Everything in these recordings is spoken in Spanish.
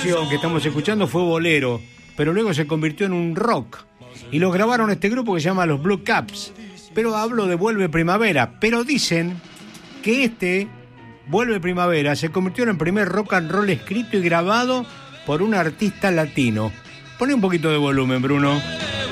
canción que estamos escuchando fue bolero, pero luego se convirtió en un rock. Y lo grabaron este grupo que se llama los Blue Caps. Pero hablo de Vuelve Primavera. Pero dicen que este Vuelve Primavera se convirtió en el primer rock and roll escrito y grabado por un artista latino. Pone un poquito de volumen, Bruno.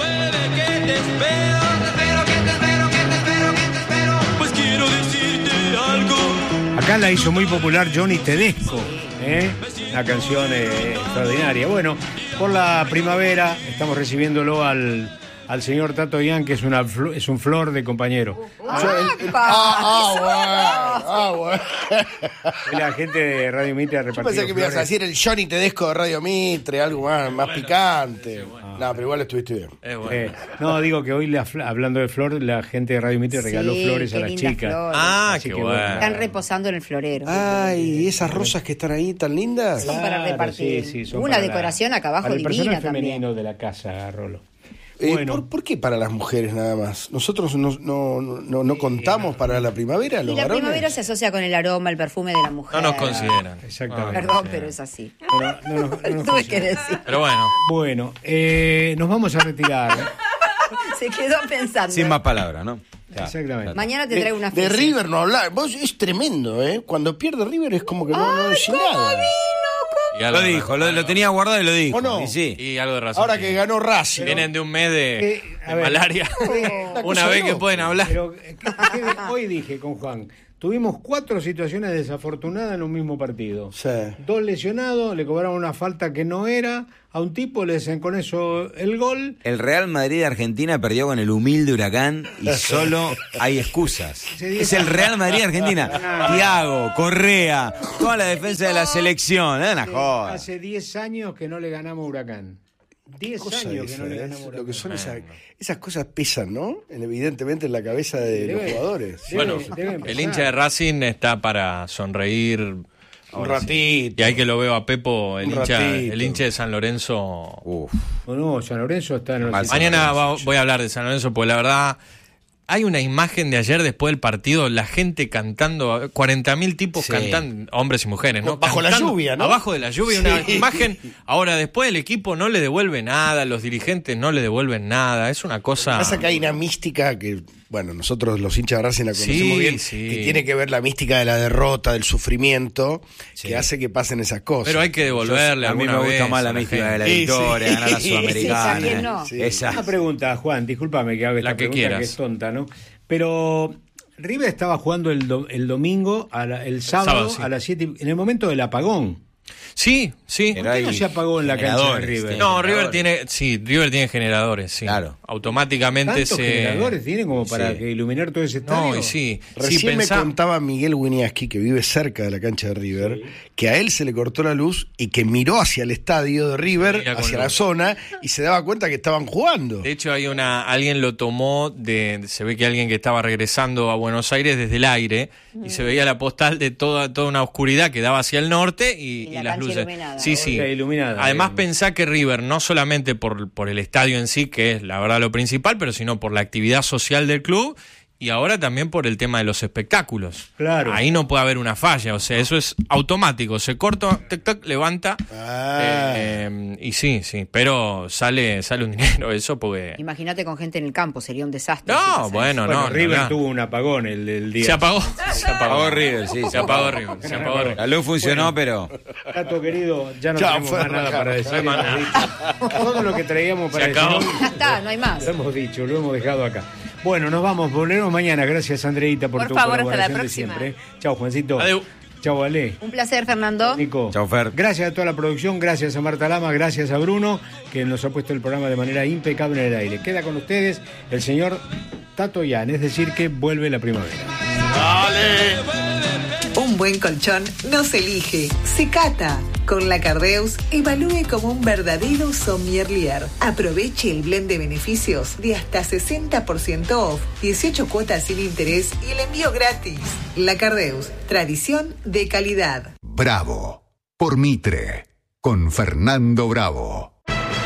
Pues quiero decirte algo. Acá la hizo muy popular Johnny Tedesco, una canción extraordinaria. Bueno, por la primavera estamos recibiéndolo al señor Tato Ian, que es un flor de compañero. Bueno. La gente de Radio Mitre ha repartido. Yo pensé que me ibas a decir el Johnny Tedesco de Radio Mitre, algo más picante. No, pero igual estuviste bien. No, digo que hoy, hablando de flor, la gente de Radio Mitre regaló flores a las chicas. Qué bueno. Están reposando en el florero. Ay, esas rosas que están ahí tan lindas. Son para repartir. Sí, son una para decoración acá abajo para el divina personal también. femenino de la casa, Rolo. Bueno. ¿Por qué para las mujeres nada más? ¿Nosotros no contamos para la primavera, los Y la varones? primavera se asocia con el aroma, el perfume de la mujer. No nos consideran. Exactamente. Perdón, pero es así. No Tuve que decir. Pero bueno. Bueno, nos vamos a retirar. Se quedó pensando. Sin más palabras, ¿no? Exactamente. Mañana te traigo una De ficha. River no hablar. Vos es tremendo, ¿eh? Cuando pierde River es como que no dice nada. Y algo Lo de dijo, razón. lo tenía guardado y lo dijo. ¿O no? Y sí. Y algo de razón. Ahora que ganó Racing. Vienen de un mes de malaria. Una Una cosa vez que loca. pueden hablar. Pero hoy dije con Juan, tuvimos 4 situaciones desafortunadas en un mismo partido. Sí. 2 lesionados, le cobraron una falta que no era, a un tipo le hacen con eso el gol. El Real Madrid de Argentina perdió con el humilde Huracán y solo hay excusas. Es el Real Madrid de Argentina. Thiago, Correa, toda la defensa de la selección. Una joda. Hace 10 años que no le ganamos a Huracán. 10 años que no le ganamos a Huracán. Lo que son esas cosas pesan, ¿no? Evidentemente en la cabeza de los jugadores. Bueno, debe empezar. el hincha de Racing está para sonreír. Un Ahora sí. ratito. Y ahí que lo veo a Pepo, el Un hincha ratito. de San Lorenzo. Uf. No, San Lorenzo está en el... Mañana voy a hablar de San Lorenzo, porque la verdad hay una imagen de ayer después del partido, la gente cantando, 40.000 tipos Sí. cantando, hombres y mujeres, ¿no? Bajo la Cantando, lluvia, ¿no? Abajo de la lluvia, Sí. una imagen. Ahora, después el equipo no le devuelve nada, los dirigentes no le devuelven nada, es una cosa... Pasa que hay una mística que, bueno, nosotros los hinchas de Racing la conocemos Sí, bien, sí. que tiene que ver la mística de la derrota, del sufrimiento, Sí. que hace que pasen esas cosas. Pero hay que devolverle A mí me alguna gusta vez más a la mística de la Sí, victoria, sí. ganar la Sí, Sudamericana. ¿quién no? Sí. Esa. Una pregunta, Juan, discúlpame que haga esta La que pregunta quieras. que es tonta, ¿no? Pero River estaba jugando el domingo, el sábado sí. a las 7, en el momento del apagón. Sí. Pero ¿Por qué no hay se apagó en la cancha de generadores, River? tiene No, River generadores. tiene generadores, sí. Claro. Automáticamente ¿Tantos generadores tienen como para Sí. que iluminar todo ese estadio? No, y sí. Recién pensá- me contaba Miguel Winiaski, que vive cerca de la cancha de River, que a él se le cortó la luz y que miró hacia el estadio de River, Sí, ya con hacia la luz. zona, y se daba cuenta que estaban jugando. De hecho, alguien lo tomó se ve que alguien que estaba regresando a Buenos Aires desde el aire y se veía la postal de toda una oscuridad que daba hacia el norte y la las cancha luces. iluminada. Sí, sí. Ok, iluminada. Además, pensá que River, no solamente por el estadio en sí, que es la verdad lo principal, pero sino por la actividad social del club y ahora también por el tema de los espectáculos. Claro. Ahí no puede haber una falla, o sea, eso es automático, se corta, tac, tac, levanta, y sí, pero sale un dinero eso porque... Imagínate con gente en el campo, sería un desastre. No, si pasa bueno, Bueno, no. River no. tuvo un apagón el día. Se apagó. Apagó River, sí. Se apagó River. Se apagó River. La luz funcionó, pero... Tato querido, ya no Chao, tenemos más nada para decir. No hay más hemos dicho todo lo que traíamos para Se decir. acabó. hoy, Ya está, no hay más. lo hemos dicho, lo hemos dejado acá. Bueno, nos vamos, volvemos mañana. Gracias, Andreita, por Por tu favor, hasta la colaboración de próxima. siempre. Chao, Juancito. Adeu. Chao, Ale. Un placer, Fernando. Nico. Chau, Fer. Gracias a toda la producción, gracias a Marta Lama, gracias a Bruno, que nos ha puesto el programa de manera impecable en el aire. Queda con ustedes el señor Tato Ian, es decir, que vuelve la primavera. Un buen colchón no se elige, se cata. Con la Cardeus, evalúe como un verdadero sommelier. Aproveche el blend de beneficios de hasta 60% off, 18 cuotas sin interés y el envío gratis. La Cardeus, tradición de calidad. Bravo, por Mitre, con Fernando Bravo.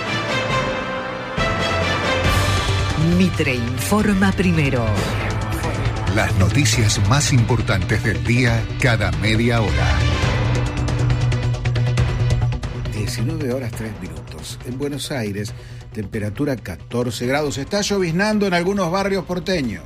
Mitre informa primero. Las noticias más importantes del día cada media hora. 19 horas 3 minutos. En Buenos Aires, temperatura 14 grados. Está lloviznando en algunos barrios porteños.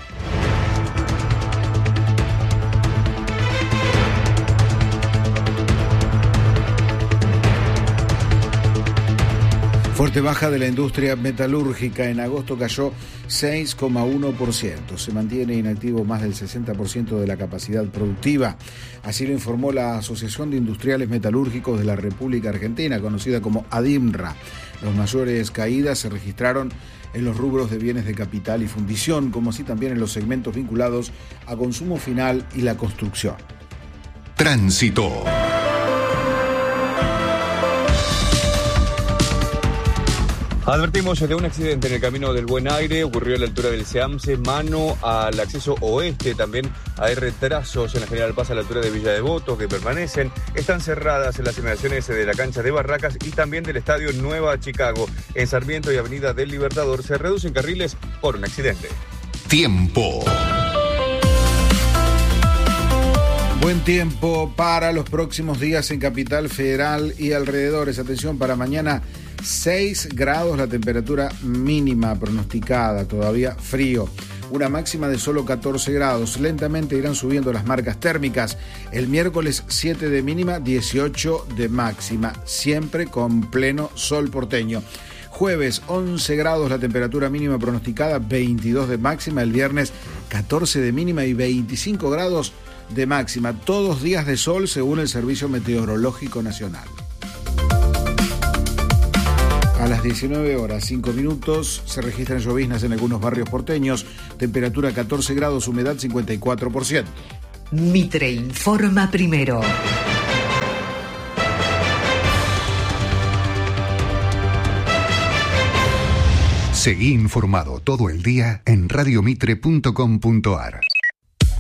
Fuerte baja de la industria metalúrgica. En agosto cayó 6,1%. Se mantiene inactivo más del 60% de la capacidad productiva. Así lo informó la Asociación de Industriales Metalúrgicos de la República Argentina, conocida como ADIMRA. Las mayores caídas se registraron en los rubros de bienes de capital y fundición, como así también en los segmentos vinculados a consumo final y la construcción. Tránsito. Advertimos de un accidente en el camino del Buen Aire, ocurrió a la altura del Seamse, mano al acceso oeste, también hay retrasos en la General Paz a la altura de Villa Devoto que permanecen, están cerradas en las inmediaciones de la cancha de Barracas y también del Estadio Nueva Chicago. En Sarmiento y Avenida del Libertador se reducen carriles por un accidente. Tiempo. Buen tiempo para los próximos días en Capital Federal y alrededores. Atención, para mañana 6 grados la temperatura mínima pronosticada, todavía frío. Una máxima de solo 14 grados. Lentamente irán subiendo las marcas térmicas. El miércoles 7 de mínima, 18 de máxima. Siempre con pleno sol porteño. Jueves 11 grados la temperatura mínima pronosticada, 22 de máxima. El viernes 14 de mínima y 25 grados de máxima. Todos días de sol según el Servicio Meteorológico Nacional. A las 19 horas 5 minutos se registran lloviznas en algunos barrios porteños. Temperatura 14 grados, humedad 54%. Mitre informa primero. Seguí informado todo el día en radiomitre.com.ar.